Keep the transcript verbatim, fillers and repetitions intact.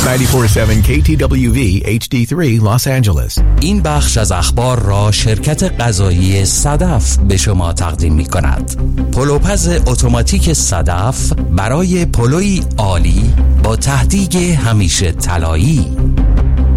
نود و چهار ممیز هفت کی تی دبلیو وی اچ دی سه Los Angeles. این بخش از اخبار را شرکت غذایی صدف به شما تقدیم می کند. پلوپز اتوماتیک صدف برای پلوی عالی با تهدیگ همیشه طلایی.